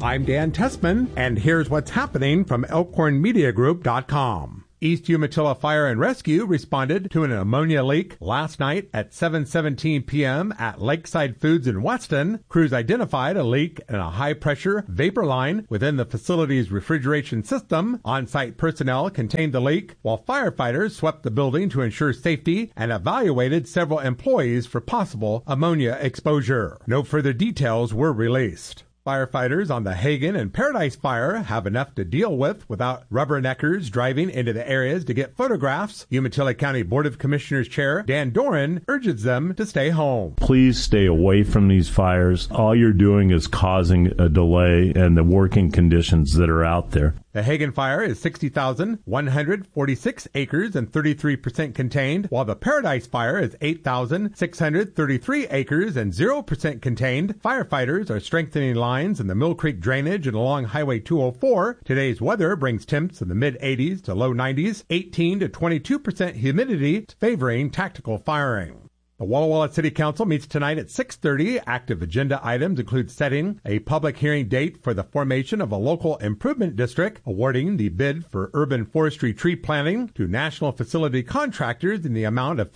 I'm Dan Tessman, and here's what's happening from ElkhornMediaGroup.com. East Umatilla Fire and Rescue responded to an ammonia leak last night at 7:17 p.m. at Lakeside Foods in Weston. Crews identified a leak in a high-pressure vapor line within the facility's refrigeration system. On-site personnel contained the leak, while firefighters swept the building to ensure safety and evaluated several employees for possible ammonia exposure. No further details were released. Firefighters on the Hagen and Paradise Fire have enough to deal with without rubberneckers driving into the areas to get photographs. Umatilla County Board of Commissioners Chair Dan Doran urges them to stay home. Please stay away from these fires. All you're doing is causing a delay in the working conditions that are out there. The Hagen Fire is 60,146 acres and 33% contained, while the Paradise Fire is 8,633 acres and 0% contained. Firefighters are strengthening lines in the Mill Creek drainage and along Highway 204. Today's weather brings temps in the mid-80s to low 90s, 18 to 22% humidity, favoring tactical firing. The Walla Walla City Council meets tonight at 6:30. Active agenda items include setting a public hearing date for the formation of a local improvement district, awarding the bid for urban forestry tree planting to national facility contractors in the amount of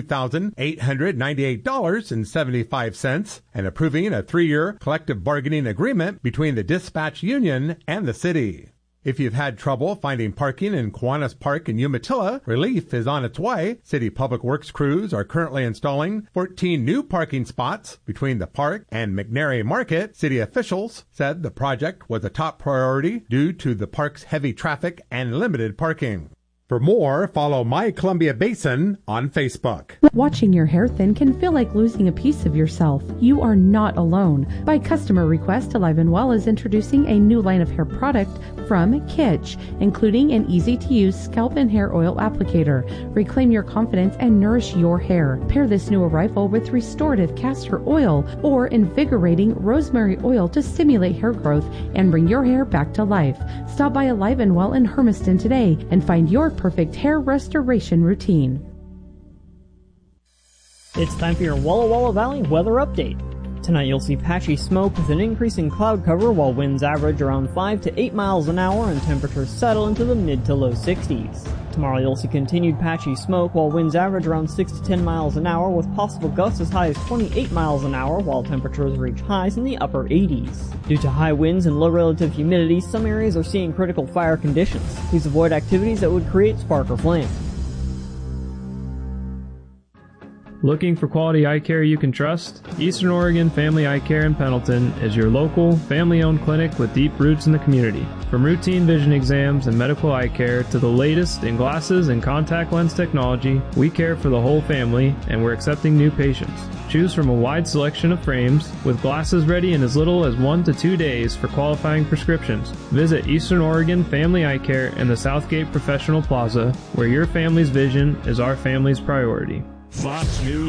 $52,898.75, and approving a 3-year collective bargaining agreement between the dispatch union and the city. If you've had trouble finding parking in Kiwanis Park in Umatilla, relief is on its way. City Public Works crews are currently installing 14 new parking spots between the park and McNary Market. City officials said the project was a top priority due to the park's heavy traffic and limited parking. For more, follow My Columbia Basin on Facebook. Watching your hair thin can feel like losing a piece of yourself. You are not alone. By customer request, Alive and Well is introducing a new line of hair product from Kitsch, including an easy-to-use scalp and hair oil applicator. Reclaim your confidence and nourish your hair. Pair this new arrival with restorative castor oil or invigorating rosemary oil to stimulate hair growth and bring your hair back to life. Stop by Alive and Well in Hermiston today and find your perfect hair restoration routine. It's time for your Walla Walla Valley weather update. Tonight you'll see patchy smoke with an increasing cloud cover while winds average around 5 to 8 miles an hour and temperatures settle into the mid to low 60s. Tomorrow you'll see continued patchy smoke while winds average around 6 to 10 miles an hour with possible gusts as high as 28 miles an hour while temperatures reach highs in the upper 80s. Due to high winds and low relative humidity, some areas are seeing critical fire conditions. Please avoid activities that would create spark or flame. Looking for quality eye care you can trust? Eastern Oregon Family Eye Care in Pendleton is your local, family-owned clinic with deep roots in the community. From routine vision exams and medical eye care to the latest in glasses and contact lens technology, we care for the whole family and we're accepting new patients. Choose from a wide selection of frames with glasses ready in as little as 1 to 2 days for qualifying prescriptions. Visit Eastern Oregon Family Eye Care in the Southgate Professional Plaza, where your family's vision is our family's priority. Fox News.